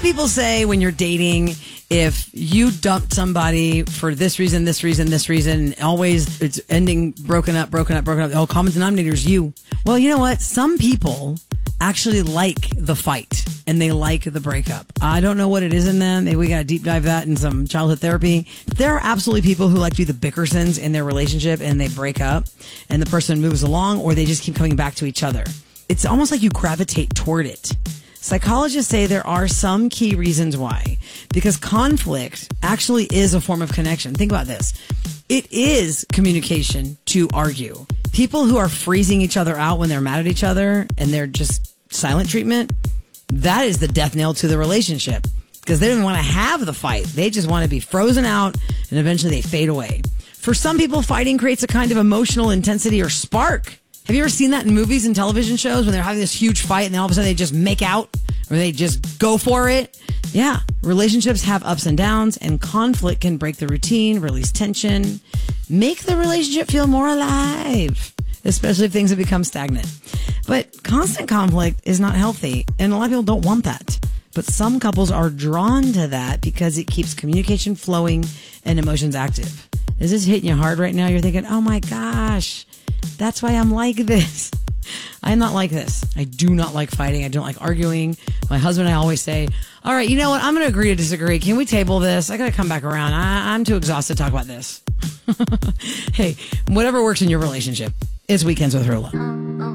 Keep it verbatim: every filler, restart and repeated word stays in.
how people say when you're dating, if you dumped somebody for this reason, this reason, this reason, always it's ending broken up, broken up, broken up. Oh, common denominator is you. Well, you know what? Some people actually like the fight and they like the breakup. I don't know what it is in them. Maybe we got to deep dive that in some childhood therapy. But there are absolutely people who like to be the Bickersons in their relationship and they break up and the person moves along or they just keep coming back to each other. It's almost like you gravitate toward it. Psychologists say there are some key reasons why. Because conflict actually is a form of connection. Think about this. It is communication to argue. People who are freezing each other out when they're mad at each other and they're just silent treatment, that is the death knell to the relationship. Because they don't even want to have the fight. They just want to be frozen out and eventually they fade away. For some people, fighting creates a kind of emotional intensity or spark. Have you ever seen that in movies and television shows when they're having this huge fight and then all of a sudden they just make out or they just go for it? Yeah, relationships have ups and downs and conflict can break the routine, release tension, make the relationship feel more alive, especially if things have become stagnant. But constant conflict is not healthy and a lot of people don't want that. But some couples are drawn to that because it keeps communication flowing and emotions active. Is this hitting you hard right now? You're thinking, oh my gosh, that's why I'm like this. I'm not like this. I do not like fighting. I don't like arguing. My husband and I always say, all right, you know what? I'm going to agree to disagree. Can we table this? I got to come back around. I, I'm too exhausted to talk about this. Hey, whatever works in your relationship. It's Weekends with Rula.